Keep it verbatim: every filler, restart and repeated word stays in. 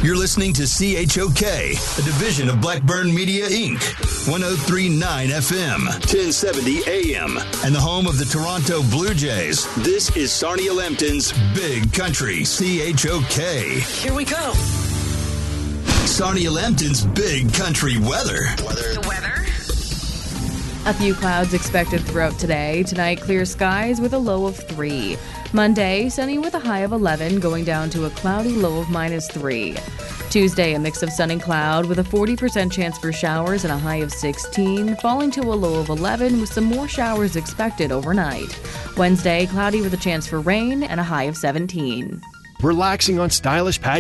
You're listening to C H O K, a division of Blackburn Media, Incorporated. one oh three point nine F M, ten seventy A M, and the home of the Toronto Blue Jays. This is Sarnia Lambton's Big Country, C H O K. Here we go. Sarnia Lambton's Big Country weather. Weather. The weather. A few clouds expected throughout today. Tonight, clear skies with a low of three. Monday, sunny with a high of eleven, going down to a cloudy low of minus three. Tuesday, a mix of sun and cloud with a forty percent chance for showers and a high of sixteen, falling to a low of eleven with some more showers expected overnight. Wednesday, cloudy with a chance for rain and a high of seventeen. Relaxing on stylish patio